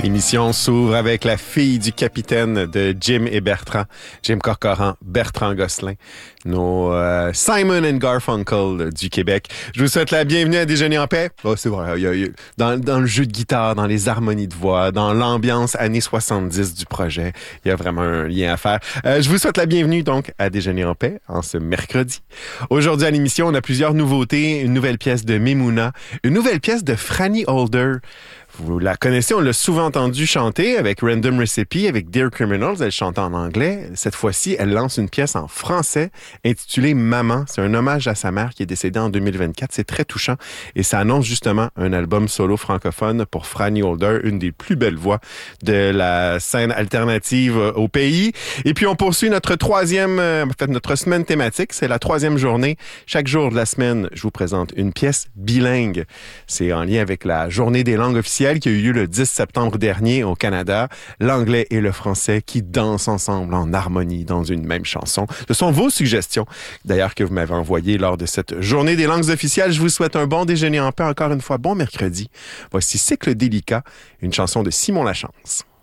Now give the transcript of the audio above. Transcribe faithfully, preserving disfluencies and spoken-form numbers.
L'émission s'ouvre avec la fille du capitaine de Jim et Bertrand, Jim Corcoran, Bertrand Gosselin, nos euh, Simon and Garfunkel du Québec. Je vous souhaite la bienvenue à Déjeuner en paix. Oh, c'est vrai, il y a, il y a, dans, dans le jeu de guitare, dans les harmonies de voix, dans l'ambiance années soixante-dix du projet, il y a vraiment un lien à faire. Euh, je vous souhaite la bienvenue donc à Déjeuner en paix en ce mercredi. Aujourd'hui à l'émission, on a plusieurs nouveautés, une nouvelle pièce de Memouna, une nouvelle pièce de Franny Holder. Vous la connaissez, on l'a souvent entendu chanter avec Random Recipe, avec Dear Criminals. Elle chante en anglais. Cette fois-ci, elle lance une pièce en français intitulée Maman. C'est un hommage à sa mère qui est décédée en deux mille vingt-quatre. C'est très touchant et ça annonce justement un album solo francophone pour Franny Holder, une des plus belles voix de la scène alternative au pays. Et puis, on poursuit notre troisième, en fait, notre semaine thématique. C'est la troisième journée. Chaque jour de la semaine, je vous présente une pièce bilingue. C'est en lien avec la journée des langues officielles qui a eu lieu le dix septembre dernier au Canada. L'anglais et le français qui dansent ensemble en harmonie dans une même chanson. Ce sont vos suggestions, d'ailleurs, que vous m'avez envoyées lors de cette journée des langues officielles. Je vous souhaite un bon déjeuner en paix. Encore une fois, bon mercredi. Voici Cycle délicat, une chanson de Simon Lachance.